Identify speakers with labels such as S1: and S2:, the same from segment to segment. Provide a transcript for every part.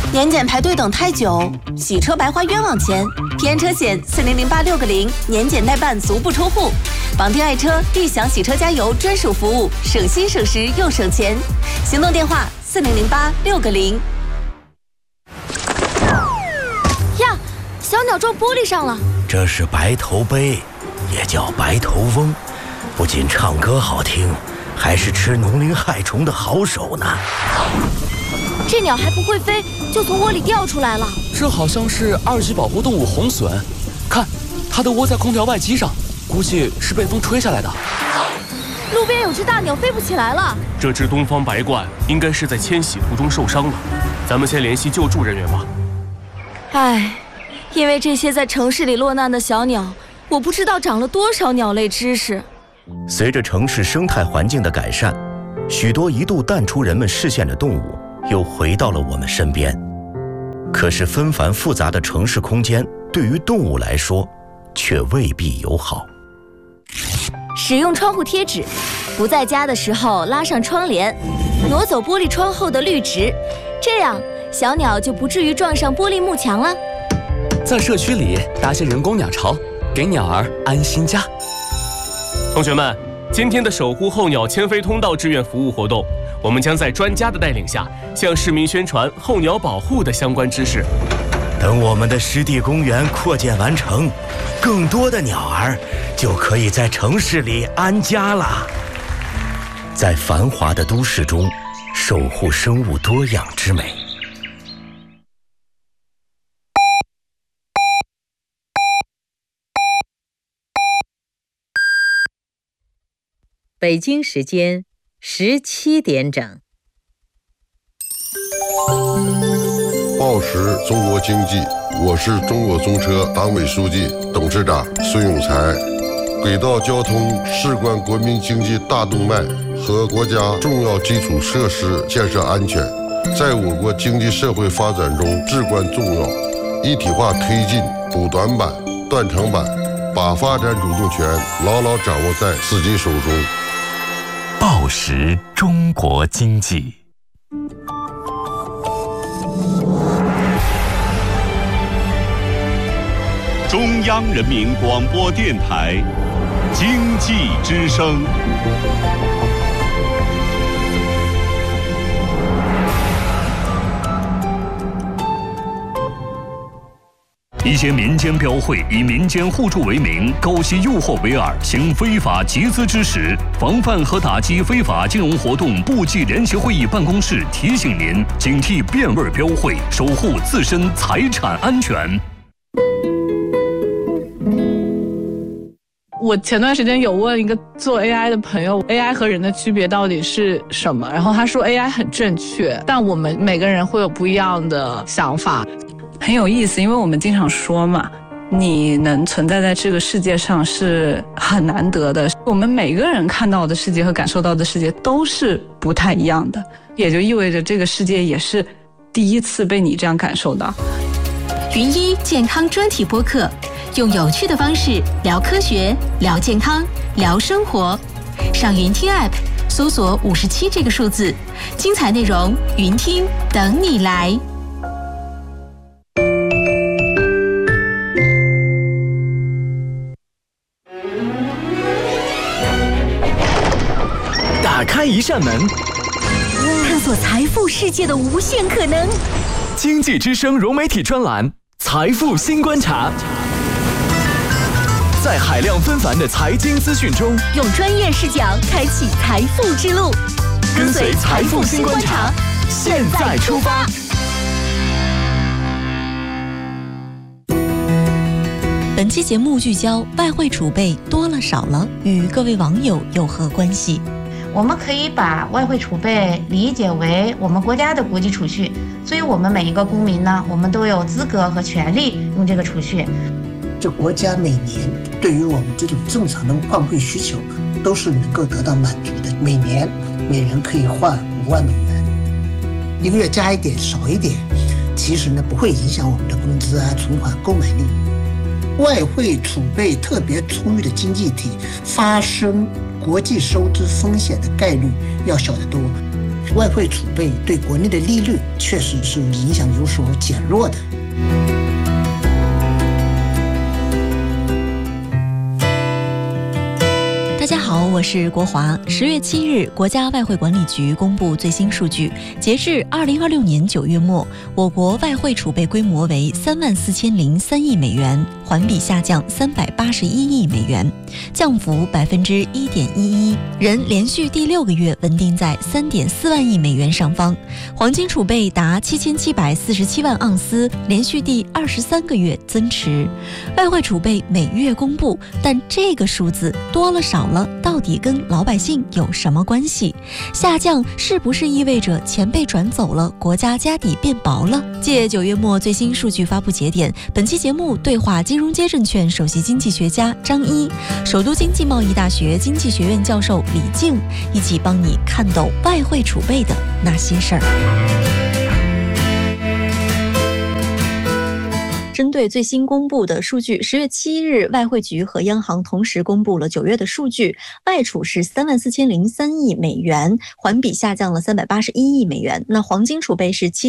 S1: 年检排队等太久，洗车白花冤枉钱。平安车险400860，年检代办足不出户。绑定爱车，立享洗车加油专属服务，省心省时又省钱。行动电话400860。
S2: 呀，小鸟撞玻璃上了。
S3: 这是白头鹎，也叫白头翁，不仅唱歌好听，还是吃农林害虫的好手呢。
S2: 这鸟还不会飞，就从窝里掉出来了。
S4: 这好像是2级保护动物红隼，看，它都窝在空调外机上，估计是被风吹下来的。
S2: 路边有只大鸟飞不起来了。
S5: 这只东方白鹳应该是在迁徙途中受伤了，咱们先联系救助人员吧。
S2: 唉，因为这些在城市里落难的小鸟，我不知道长了多少鸟类知识。
S3: 随着城市生态环境的改善，许多一度淡出人们视线的动物又回到了我们身边。可是纷繁复杂的城市空间对于动物来说却未必友好。
S2: 使用窗户贴纸，不在家的时候拉上窗帘，挪走玻璃窗后的绿植，这样小鸟就不至于撞上玻璃幕墙了。
S4: 在社区里搭些人工鸟巢，给鸟儿安心家。
S5: 同学们，今天的守护候鸟迁飞通道志愿服务活动，我们将在专家的带领下，向市民宣传候鸟保护的相关知识。
S3: 等我们的湿地公园扩建完成，更多的鸟儿就可以在城市里安家了。在繁华的都市中，守护生物多样之美。
S6: 北京时间17点整。
S7: 报时中国经济，我是中国中车党委书记、董事长孙永才。轨道交通事关国民经济大动脉和国家重要基础设施建设安全，在我国经济社会发展中至关重要。一体化推进补短板、断层板，把发展主动权牢牢掌握在自己手中。
S8: 报时中国经济。
S9: 中央人民广播电台经济之声。一些民间标会以民间互助为名，勾结诱惑为饵，行非法集资之时，防范和打击非法金融活动部际联席会议办公室提醒您：警惕变味标会，守护自身财产安全。
S10: 我前段时间有问一个做 AI 的朋友 AI 和人的区别到底是什么，然后他说 AI 很正确，但我们每个人会有不一样的想法。
S11: 很有意思，因为我们经常说嘛，你能存在在这个世界上是很难得的，我们每个人看到的世界和感受到的世界都是不太一样的，也就意味着这个世界也是第一次被你这样感受到。
S12: 云一健康专题播客，用有趣的方式聊科学、聊健康、聊生活。上云听 App 搜索57这个数字，精彩内容云听等你来。
S8: 打开一扇门，
S12: 探索财富世界的无限可能。
S8: 经济之声融媒体专栏财富新观察，在海量纷繁的财经资讯中，
S12: 用专业视角开启财富之路。
S8: 跟随财富新观察，现在出发。
S13: 本期节目聚焦外汇储备多了少了，与各位网友有何关系？
S14: 我们可以把外汇储备理解为我们国家的国际储蓄，所以我们每一个公民呢，我们都有资格和权利用这个储蓄。
S15: 这国家每年对于我们这种正常的换汇需求都是能够得到满足的，每年每人可以换5万美元，一个月加一点少一点，其实呢不会影响我们的工资啊、存款购买力。外汇储备特别充裕的经济体发生国际收支风险的概率要小得多。 外汇储备对国内的利率确实是影响有所减弱的。
S13: 大家好，我是国华。10月7日，国家外汇管理局公布最新数据，截至2026年9月末，我国外汇储备规模为34003亿美元，环比下降381亿美元，降幅1.11%，仍连续第6个月稳定在3.4万亿美元上方。黄金储备达7747万盎司，连续第23个月增持。外汇储备每月公布，但这个数字多了少了，到底跟老百姓有什么关系？下降是不是意味着钱被转走了，国家家底变薄了？借9月末最新数据发布节点，本期节目对话金融街证券首席经济学家张一，首都经济贸易大学经济学院教授李静，一起帮你看懂外汇储备的那些事儿。针对最新公布的数据，10月7日，外汇局和央行同时公布了9月的数据，外储是34003亿美元，环比下降了381亿美元。那黄金储备是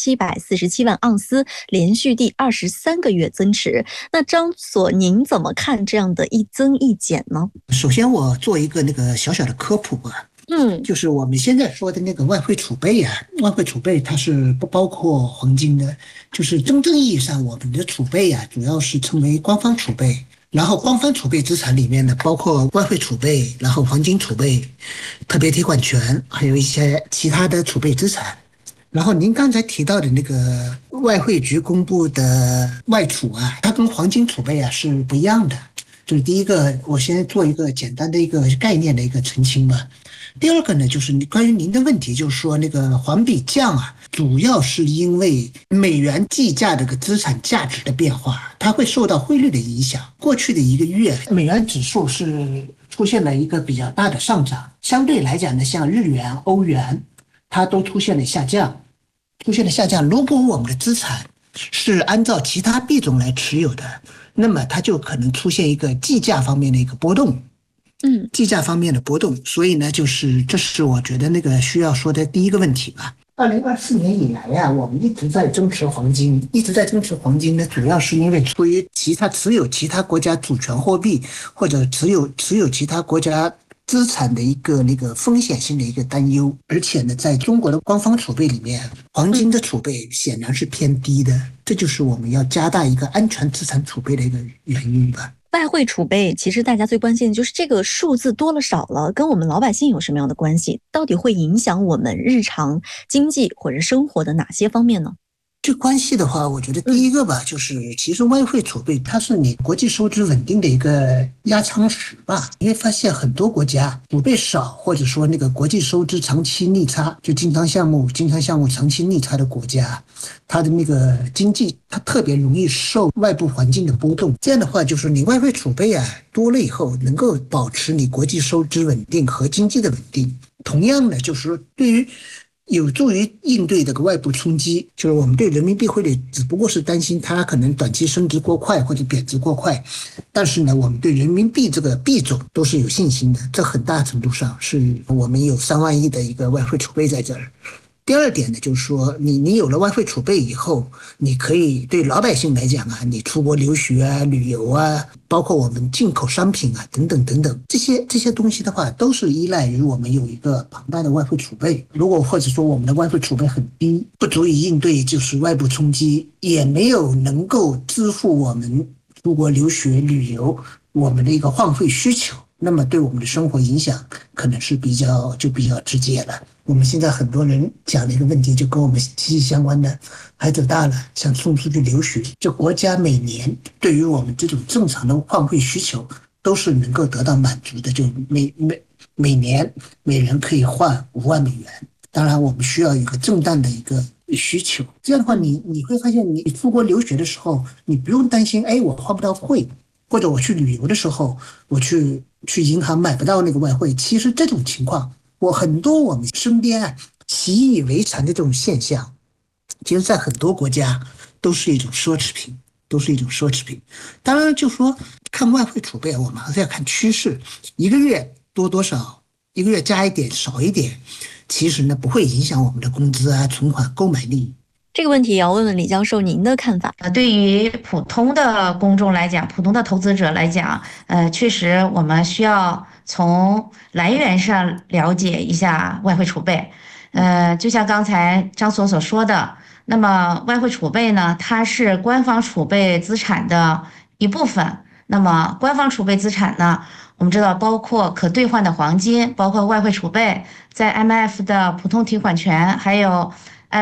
S13: 7747万盎司，连续第23个月增持。那张所，您怎么看这样的一增一减呢？
S15: 首先，我做一个小小的科普吧。就是我们现在说的那个外汇储备啊，外汇储备它是不包括黄金的，就是真正意义上我们的储备啊，主要是称为官方储备。然后官方储备资产里面呢，包括外汇储备，然后黄金储备、特别提款权，还有一些其他的储备资产。然后您刚才提到的那个外汇局公布的外储啊，它跟黄金储备啊是不一样的。就是第一个，我先做一个简单的一个概念的一个澄清吧。第二个呢，就是关于您的问题，就是说那个环比降啊，主要是因为美元计价这个资产价值的变化，它会受到汇率的影响。过去的1个月，美元指数是出现了一个比较大的上涨，相对来讲呢，像日元、欧元，它都出现了下降。如果我们的资产是按照其他币种来持有的，那么它就可能出现一个计价方面的一个波动。计价方面的波动，所以呢，这是我觉得那个需要说的第一个问题吧。2024年以来呀，我们一直在增持黄金呢，主要是因为出于持有其他国家主权货币或者持有其他国家资产的一个风险性的一个担忧，而且呢，在中国的官方储备里面，黄金的储备显然是偏低的，这就是我们要加大一个安全资产储备的一个原因吧。
S13: 外汇储备其实大家最关心的就是这个数字多了少了，跟我们老百姓有什么样的关系？到底会影响我们日常经济或者生活的哪些方面呢？
S15: 这关系的话，我觉得第一个吧，就是其实外汇储备它是你国际收支稳定的一个压舱石吧。你会发现很多国家储备少，或者说那个国际收支长期逆差，就经常项目长期逆差的国家，它的那个经济它特别容易受外部环境的波动。这样的话，就是你外汇储备啊多了以后，能够保持你国际收支稳定和经济的稳定。同样的，就是说对于有助于应对这个外部冲击，就是我们对人民币汇率只不过是担心它可能短期升值过快或者贬值过快，但是呢，我们对人民币这个币种都是有信心的，这很大程度上是我们有3万亿的一个外汇储备在这儿。第二点呢，就是说你有了外汇储备以后，你可以对老百姓来讲啊，你出国留学啊、旅游啊，包括我们进口商品啊等等等等，这些东西的话，都是依赖于我们有一个庞大的外汇储备。如果或者说我们的外汇储备很低，不足以应对就是外部冲击，也没有能够支付我们出国留学、旅游我们的一个换汇需求，那么对我们的生活影响可能是比较直接了。我们现在很多人讲的一个问题就跟我们息息相关的，孩子大了想送出去留学，就国家每年对于我们这种正常的换汇需求都是能够得到满足的，就每年每人可以换5万美元。当然我们需要有一个正当的一个需求，这样的话你会发现你出国留学的时候，你不用担心我换不到汇，或者我去旅游的时候我去银行买不到那个外汇。其实这种情况很多我们身边习以为常的这种现象，其实在很多国家都是一种奢侈品。当然就说看外汇储备，我们还是要看趋势，一个月多少，一个月加一点少一点， 其实呢不会影响我们的工资啊、存款、购买力。
S13: 这个问题也要问问李教授您的看法。
S14: 对于普通的公众来讲，普通的投资者来讲，确实我们需要从来源上了解一下外汇储备。就像刚才张所说的，那么外汇储备呢，它是官方储备资产的一部分。那么官方储备资产呢，我们知道包括可兑换的黄金，包括外汇储备，在 IMF 的普通提款权，还有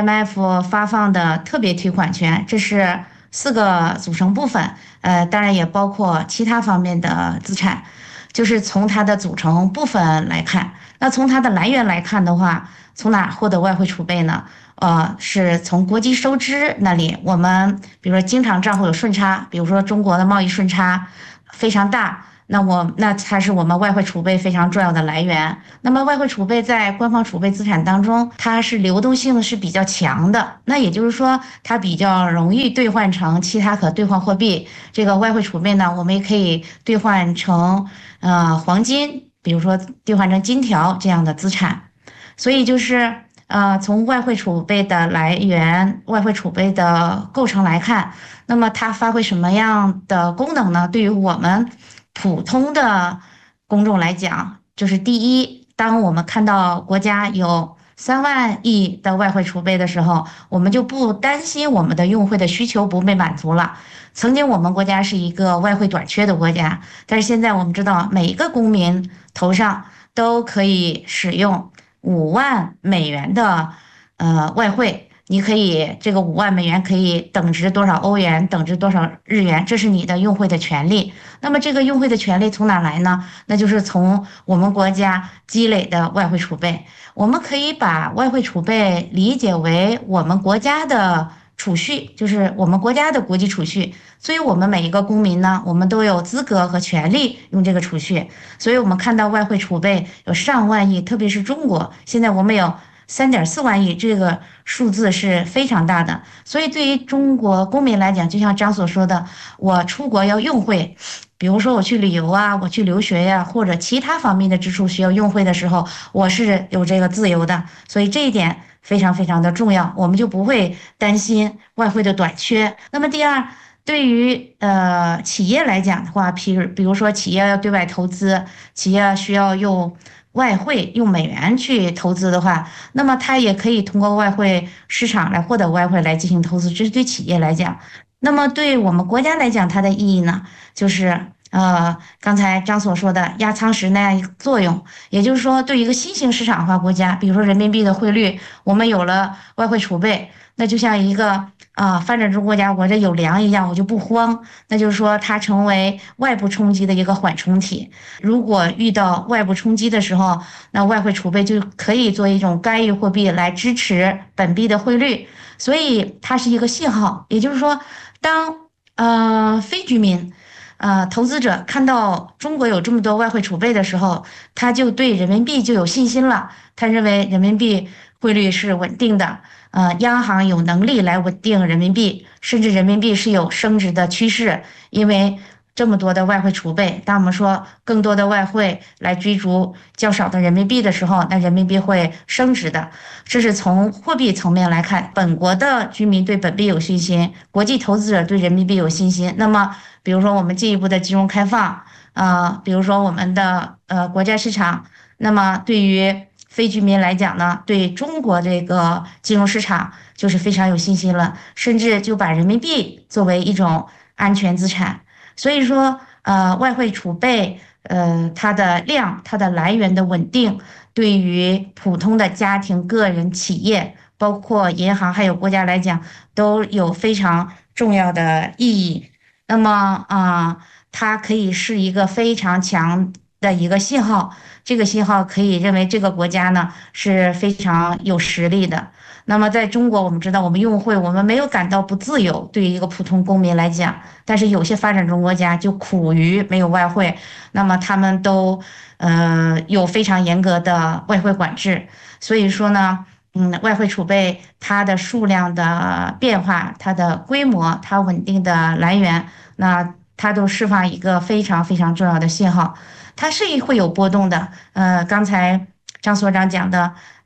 S14: IMF 发放的特别提款权，这是4个组成部分。当然也包括其他方面的资产，就是从它的组成部分来看。那从它的来源来看的话，从哪获得外汇储备呢？是从国际收支那里，我们比如说经常账户有顺差，比如说中国的贸易顺差非常大，那它是我们外汇储备非常重要的来源。那么外汇储备在官方储备资产当中，它是流动性是比较强的，那也就是说它比较容易兑换成其他可兑换货币。这个外汇储备呢，我们也可以兑换成黄金，比如说兑换成金条这样的资产。所以就是从外汇储备的来源、外汇储备的构成来看，那么它发挥什么样的功能呢？对于我们普通的公众来讲，就是第一，当我们看到国家有3万亿的外汇储备的时候，我们就不担心我们的用汇的需求不被满足了。曾经我们国家是一个外汇短缺的国家，但是现在我们知道每一个公民头上都可以使用5万美元的外汇，你可以这个5万美元可以等值多少欧元，等值多少日元，这是你的用汇的权利。那么这个用汇的权利从哪来呢？那就是从我们国家积累的外汇储备。我们可以把外汇储备理解为我们国家的储蓄，就是我们国家的国际储蓄。所以我们每一个公民呢，我们都有资格和权利用这个储蓄。所以我们看到外汇储备有上万亿，特别是中国，现在我们有3.4万亿，这个数字是非常大的。所以对于中国公民来讲，就像张所说的，我出国要用汇，比如说我去旅游啊，我去留学呀，或者其他方面的支出需要用汇的时候，我是有这个自由的。所以这一点非常非常的重要，我们就不会担心外汇的短缺。那么第二，对于企业来讲的话，比如说企业要对外投资，企业需要用外汇用美元去投资的话，那么它也可以通过外汇市场来获得外汇来进行投资，这是对企业来讲。那么对我们国家来讲，它的意义呢，就是刚才张所说的压舱石那样一个作用。也就是说，对于一个新兴市场化国家，比如说人民币的汇率，我们有了外汇储备，那就像一个发展中国家我这有粮一样，我就不慌。那就是说它成为外部冲击的一个缓冲体。如果遇到外部冲击的时候，那外汇储备就可以做一种干预货币来支持本币的汇率。所以它是一个信号。也就是说，当非居民投资者看到中国有这么多外汇储备的时候，他就对人民币就有信心了。他认为人民币汇率是稳定的，央行有能力来稳定人民币，甚至人民币是有升值的趋势。因为这么多的外汇储备，当我们说更多的外汇来追逐较少的人民币的时候，那人民币会升值的。这是从货币层面来看，本国的居民对本币有信心，国际投资者对人民币有信心。那么比如说我们进一步的金融开放，比如说我们的国债市场，那么对于非居民来讲呢，对中国这个金融市场就是非常有信心了，甚至就把人民币作为一种安全资产。所以说外汇储备它的量，它的来源的稳定，对于普通的家庭、个人、企业，包括银行还有国家来讲，都有非常重要的意义。那么它可以是一个非常强的一个信号，这个信号可以认为这个国家呢是非常有实力的。那么在中国，我们知道我们用汇，我们没有感到不自由，对于一个普通公民来讲，但是有些发展中国家就苦于没有外汇，那么他们都有非常严格的外汇管制。所以说呢，外汇储备它的数量的变化，它的规模，它稳定的来源，那它都释放一个非常非常重要的信号。它是会有波动的，刚才张所长讲的，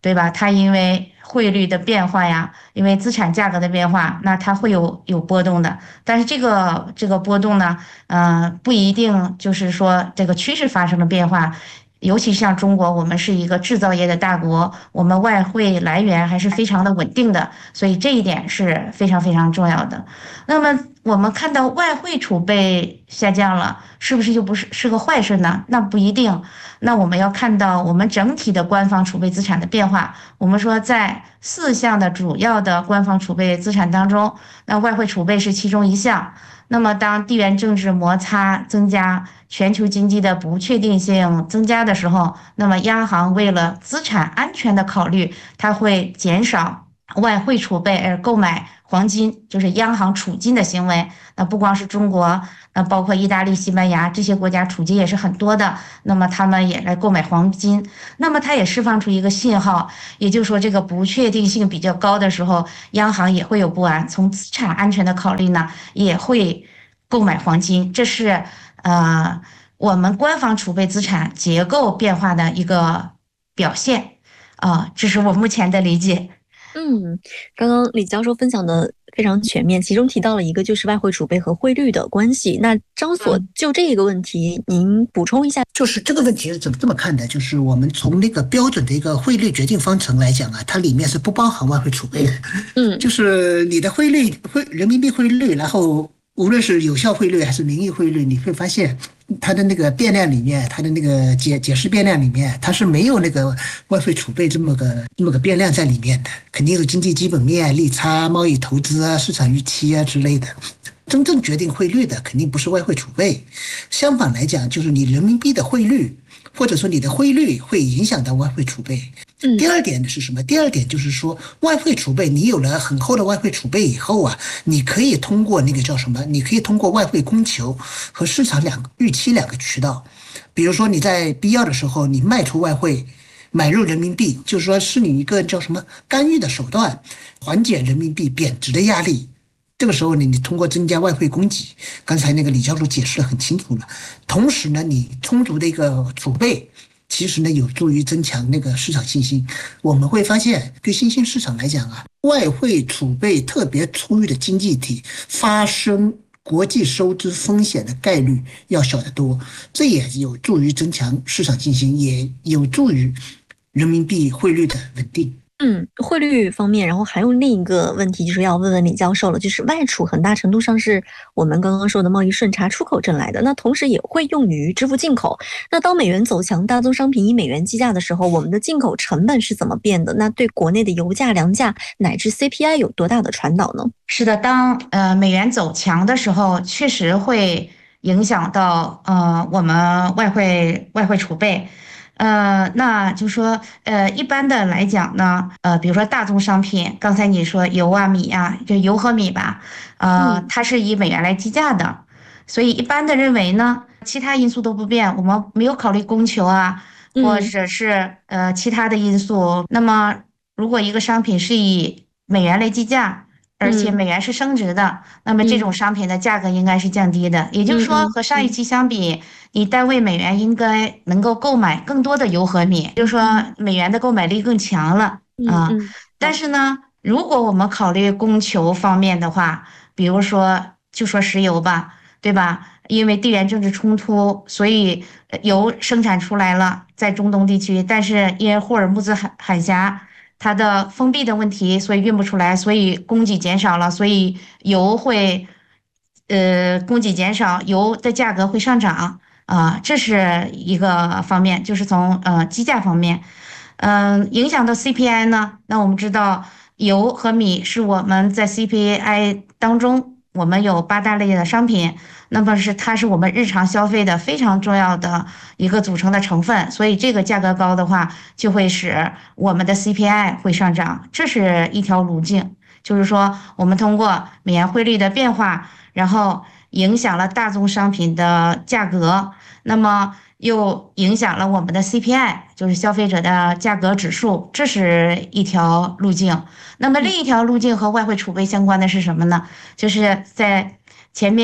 S14: 对吧？它因为汇率的变化呀，因为资产价格的变化，那它会有波动的。但是这个波动呢，不一定就是说这个趋势发生了变化。尤其像中国，我们是一个制造业的大国，我们外汇来源还是非常的稳定的，所以这一点是非常非常重要的。那么我们看到外汇储备下降了，是不是就不是个坏事呢？那不一定。那我们要看到我们整体的官方储备资产的变化。我们说在4项的主要的官方储备资产当中，那外汇储备是其中一项。那么当地缘政治摩擦增加，全球经济的不确定性增加的时候，那么央行为了资产安全的考虑，它会减少外汇储备而购买黄金，就是央行储金的行为。那不光是中国，那包括意大利、西班牙这些国家储金也是很多的，那么他们也来购买黄金。那么它也释放出一个信号，也就是说这个不确定性比较高的时候，央行也会有不安，从资产安全的考虑呢，也会购买黄金。这是我们官方储备资产结构变化的一个表现这是我目前的理解。
S13: 刚刚李教授分享的非常全面，其中提到了一个就是外汇储备和汇率的关系。那张所就这个问题，您补充一下。
S15: 就是这个问题是怎么这么看的？就是我们从那个标准的一个汇率决定方程来讲啊，它里面是不包含外汇储备的。就是你的汇率人民币汇率，然后无论是有效汇率还是名义汇率，你会发现它的那个变量里面，它的那个解释变量里面，它是没有那个外汇储备这么个变量在里面的，肯定是经济基本面、利差、贸易投资啊、市场预期啊之类的。真正决定汇率的肯定不是外汇储备，相反来讲，就是你人民币的汇率，或者说你的汇率会影响到外汇储备。第二点是什么？第二点就是说，外汇储备，你有了很厚的外汇储备以后啊，你可以通过那个叫什么？你可以通过外汇供求和市场预期两个渠道，比如说你在必要的时候，你卖出外汇，买入人民币，就是说是你一个叫什么干预的手段，缓解人民币贬值的压力。这个时候呢，你通过增加外汇供给，刚才那个李教授解释得很清楚了。同时呢，你充足的一个储备，其实呢有助于增强那个市场信心。我们会发现，对新兴市场来讲啊，外汇储备特别充裕的经济体发生国际收支风险的概率要小得多，这也有助于增强市场信心，也有助于人民币汇率的稳定。
S13: 汇率方面，然后还有另一个问题，就是要问问李教授了，就是外储很大程度上是我们刚刚说的贸易顺差出口挣来的，那同时也会用于支付进口。那当美元走强，大宗商品以美元计价的时候，我们的进口成本是怎么变的？那对国内的油价、粮价乃至 CPI 有多大的传导呢？
S14: 是的，当美元走强的时候，确实会影响到我们外汇储备。那就说一般的来讲呢，比如说大宗商品，刚才你说油啊、米啊，就油和米吧，它是以美元来计价的，所以一般的认为呢，其他因素都不变，我们没有考虑供求啊，或者是其他的因素。那么如果一个商品是以美元来计价，而且美元是升值的，那么这种商品的价格应该是降低的。也就是说，和上一期相比，你单位美元应该能够购买更多的油和米，就是说美元的购买力更强了啊。但是呢，如果我们考虑供求方面的话，比如说就说石油吧，对吧？因为地缘政治冲突，所以油生产出来了，在中东地区，但是因为霍尔木兹海峡它的封闭的问题，所以运不出来，所以供给减少了，所以油会供给减少，油的价格会上涨这是一个方面，就是从计价方面。影响到 CPI 呢，那我们知道油和米是我们在 CPI 当中，我们有8大类的商品，那么它是我们日常消费的非常重要的一个组成的成分，所以这个价格高的话，就会使我们的 CPI 会上涨，这是一条路径。就是说我们通过美元汇率的变化，然后影响了大宗商品的价格，那么又影响了我们的 CPI， 就是消费者的价格指数，这是一条路径。那么另一条路径和外汇储备相关的是什么呢？就是在前面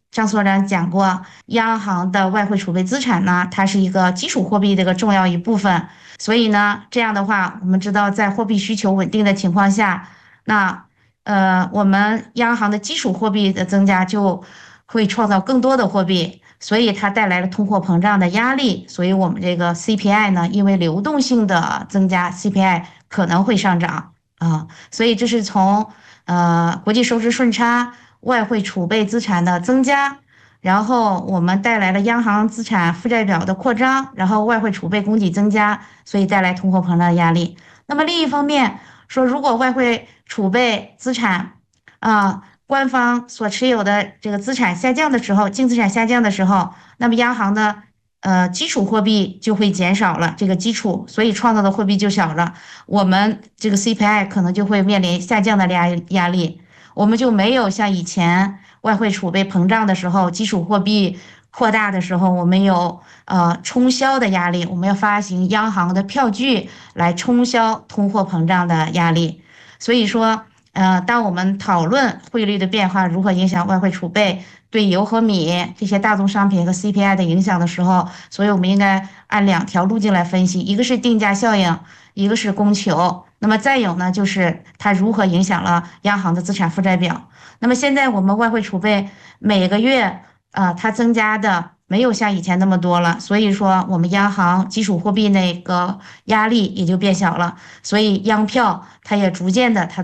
S14: 张所长讲过，央行的外汇储备资产呢，它是一个基础货币的一个重要一部分。所以呢，这样的话，我们知道在货币需求稳定的情况下，那我们央行的基础货币的增加就会创造更多的货币，所以它带来了通货膨胀的压力。所以我们这个 CPI 呢，因为流动性的增加 ，CPI 可能会上涨啊。所以这是从国际收支顺差、外汇储备资产的增加，然后我们带来了央行资产负债表的扩张，然后外汇储备供给增加，所以带来通货膨胀的压力。那么另一方面说，如果外汇储备资产官方所持有的这个资产下降的时候，净资产下降的时候，那么央行的基础货币就会减少了，这个基础，所以创造的货币就小了，我们这个 CPI 可能就会面临下降的压力，我们就没有像以前外汇储备膨胀的时候，基础货币扩大的时候，我们有冲销的压力，我们要发行央行的票据来冲销通货膨胀的压力。所以说当我们讨论汇率的变化如何影响外汇储备对油和米这些大宗商品和 CPI 的影响的时候，所以我们应该按2条路径来分析，一个是定价效应，一个是供求，那么再有呢，就是它如何影响了央行的资产负债表。那么现在我们外汇储备每个月它增加的没有像以前那么多了，所以说我们央行基础货币那个压力也就变小了，所以央票它也逐渐的它